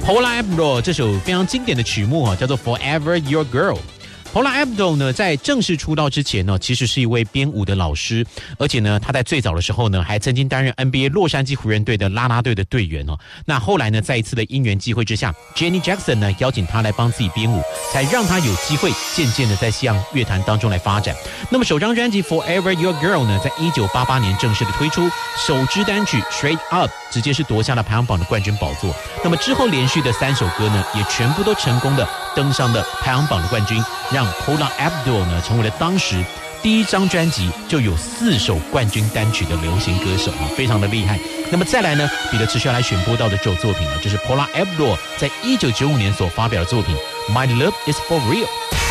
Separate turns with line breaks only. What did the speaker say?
Paula Abdul 这首非常经典的曲目啊，叫做 Forever Your Girl。Paula Abdul 呢，在正式出道之前呢，其实是一位编舞的老师，而且呢，他在最早的时候呢，还曾经担任 NBA 洛杉矶湖人队的啦啦队的队员哦。那后来呢，在一次的因缘际会之下 ，Janet Jackson 呢邀请他来帮自己编舞，才让他有机会渐渐的在西洋乐坛当中来发展。那么首张专辑 Forever Your Girl 呢，在1988年正式的推出，首支单曲 Straight Up 直接是夺下了排行榜的冠军宝座。那么之后连续的3首歌呢，也全部都成功的登上了排行榜的冠军，让 Paula Abdul 呢成为了当时第一张专辑就有4首冠军单曲的流行歌手啊，非常的厉害。那么再来呢，彼得持续要来选播到的这首作品呢，就是 Paula Abdul 在1995年所发表的作品 My Love Is For Real。